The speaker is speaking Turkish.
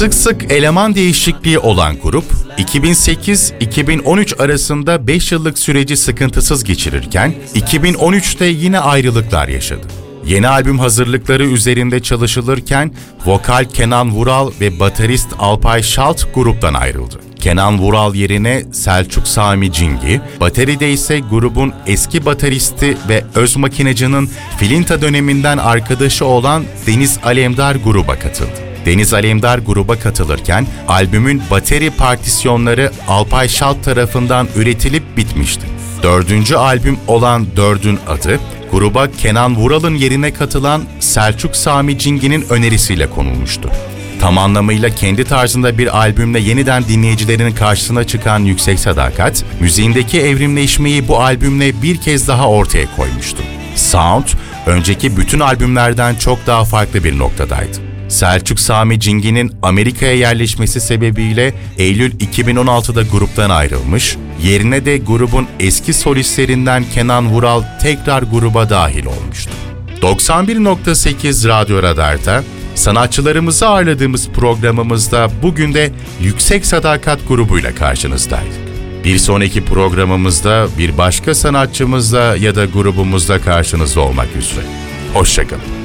Sık sık eleman değişikliği olan grup, 2008-2013 arasında 5 yıllık süreci sıkıntısız geçirirken, 2013'te yine ayrılıklar yaşadı. Yeni albüm hazırlıkları üzerinde çalışılırken, vokal Kenan Vural ve baterist Alpay Şalt gruptan ayrıldı. Kenan Vural yerine Selçuk Sami Cingi, bateride ise grubun eski bateristi ve öz makinacının Filinta döneminden arkadaşı olan Deniz Alemdar gruba katıldı. Deniz Alemdar gruba katılırken albümün bateri partisyonları Alpay Şalt tarafından üretilip bitmişti. 4. albüm olan Dörd'ün adı, gruba Kenan Vural'ın yerine katılan Selçuk Sami Cingi'nin önerisiyle konulmuştu. Tam anlamıyla kendi tarzında bir albümle yeniden dinleyicilerin karşısına çıkan Yüksek Sadakat, müziğindeki evrimleşmeyi bu albümle bir kez daha ortaya koymuştu. Sound, önceki bütün albümlerden çok daha farklı bir noktadaydı. Selçuk Sami Cingi'nin Amerika'ya yerleşmesi sebebiyle Eylül 2016'da gruptan ayrılmış, yerine de grubun eski solistlerinden Kenan Vural tekrar gruba dahil olmuştu. 91.8 Radyo Radar'da sanatçılarımızı ağırladığımız programımızda bugün de Yüksek Sadakat grubuyla karşınızdaydık. Bir sonraki programımızda bir başka sanatçımızla ya da grubumuzla karşınızda olmak üzere. Hoşça kalın.